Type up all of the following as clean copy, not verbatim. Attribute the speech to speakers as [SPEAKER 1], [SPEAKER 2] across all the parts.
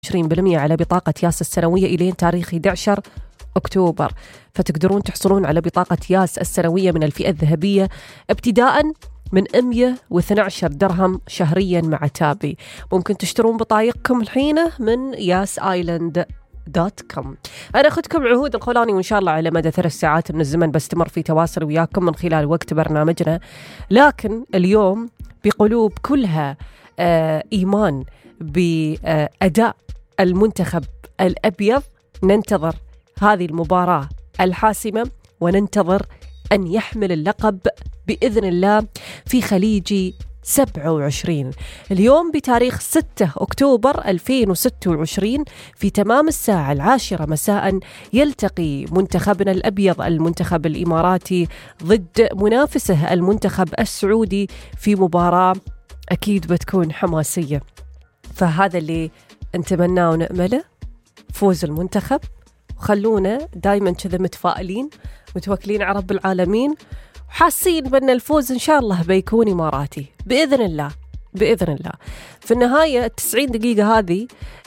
[SPEAKER 1] 20% على بطاقة ياس السنوية إلين تاريخ 11 أكتوبر. فتقدرون تحصلون على بطاقة ياس السنوية من الفئة الذهبية ابتداء من 112 درهم شهريا مع تابي. ممكن تشترون بطايقكم الحين من yasisland.com. أنا أخذكم عهود الخولاني، وإن شاء الله على مدى 3 ساعات من الزمن بستمر في تواصل وياكم من خلال وقت برنامجنا. لكن اليوم بقلوب كلها إيمان بأداء المنتخب الأبيض ننتظر هذه المباراة الحاسمة، وننتظر أن يحمل اللقب بإذن الله في خليجي 27. اليوم بتاريخ 6 أكتوبر 2026 في تمام الساعة 10 مساء يلتقي منتخبنا الأبيض المنتخب الإماراتي ضد منافسه المنتخب السعودي في مباراة أكيد بتكون حماسية. فهذا اللي نتمناه ونأمله، فوز المنتخب. وخلونا دايما كذا متفائلين متوكلين على رب العالمين، وحاسين بأن الفوز إن شاء الله بيكون إماراتي بإذن الله بإذن الله. في النهاية 90 دقيقة هذه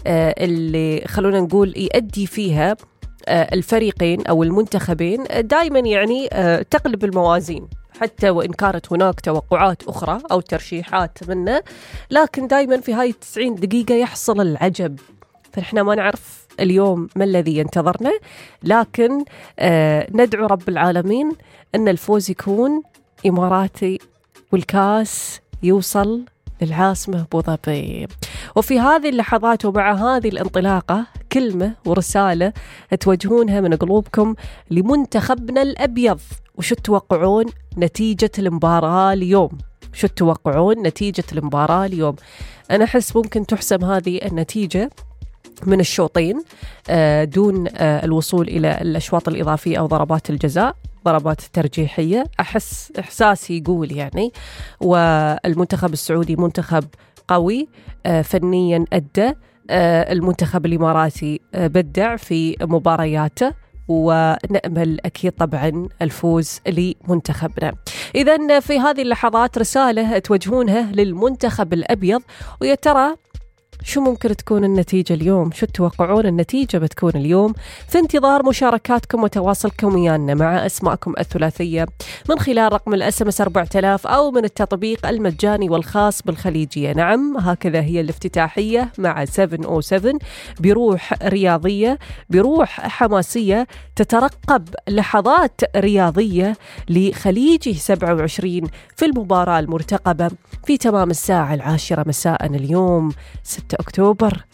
[SPEAKER 1] اللي خلونا نقول يؤدي فيها الفريقين أو المنتخبين دايما يعني تقلب الموازين، حتى وإن كانت هناك توقعات أخرى أو ترشيحات منه، لكن دايما في هاي 90 دقيقة يحصل العجب. فنحن ما نعرف اليوم ما الذي ينتظرنا، لكن ندعو رب العالمين أن الفوز يكون إماراتي والكاس يوصل للعاصمة أبو ظبي. وفي هذه اللحظات ومع هذه الانطلاقة كلمة ورسالة توجهونها من قلوبكم لمنتخبنا الأبيض. وشو تتوقعون نتيجة المباراة اليوم؟ شو تتوقعون نتيجة المباراة اليوم؟ أنا أحس ممكن تحسم هذه النتيجة من الشوطين دون الوصول إلى الأشواط الإضافية أو ضربات الجزاء، ضربات ترجيحية. أحس إحساسي يقول يعني. والمنتخب السعودي منتخب قوي فنيا أدى، المنتخب الإماراتي بدع في مبارياته، ونأمل أكيد طبعا الفوز لمنتخبنا. إذن في هذه اللحظات رسالة توجهونها للمنتخب الأبيض، ويا ترى شو ممكن تكون النتيجة اليوم؟ شو تتوقعون النتيجة بتكون اليوم؟ في انتظار مشاركاتكم وتواصلكم ويانا مع أسماءكم الثلاثية من خلال رقم الSMS 4000 أو من التطبيق المجاني والخاص بالخليجية. نعم، هكذا هي الافتتاحية مع 707 بروح رياضية، بروح حماسية، تترقب لحظات رياضية لخليجي 27 في المباراة المرتقبة في تمام الساعة 10 مساء اليوم 6 أكتوبر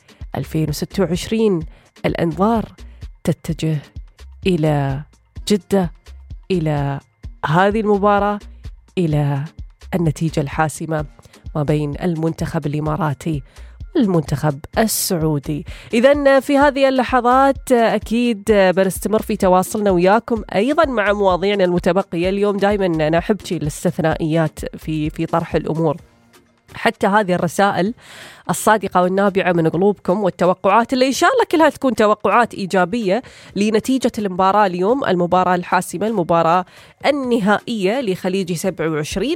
[SPEAKER 1] 2026. الأنظار تتجه إلى جدة، إلى هذه المباراة، إلى النتيجة الحاسمة ما بين المنتخب الإماراتي والمنتخب السعودي. إذن في هذه اللحظات أكيد بنستمر في تواصلنا وياكم أيضا مع مواضيعنا المتبقية. اليوم دايما أنا أحب الاستثنائيات في طرح الأمور، حتى هذه الرسائل الصادقة والنابعة من قلوبكم والتوقعات اللي إن شاء الله كلها تكون توقعات إيجابية لنتيجة المباراة اليوم، المباراة الحاسمة، المباراة النهائية لخليجي 27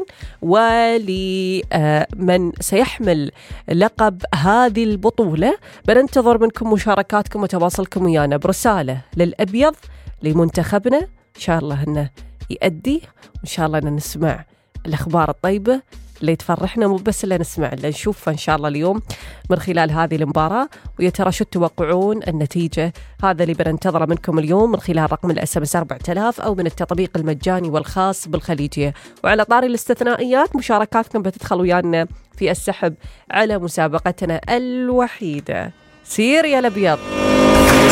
[SPEAKER 1] ولمن سيحمل لقب هذه البطولة. بننتظر منكم مشاركاتكم وتواصلكم ويانا برسالة للأبيض لمنتخبنا، إن شاء الله أنه يؤدي، وإن شاء الله أن نسمع الأخبار الطيبة اللي تفرحنا، مو بس اللي نسمع، اللي نشوفها إن شاء الله اليوم من خلال هذه المباراة. ويا ترى شو تتوقعون النتيجة؟ هذا اللي بننتظره منكم اليوم من خلال رقم الSMS 4000 أو من التطبيق المجاني والخاص بالخليجية. وعلى طاري الاستثنائيات، مشاركاتكم بتدخل ويانا في السحب على مسابقتنا الوحيدة. سير يا الأبيض.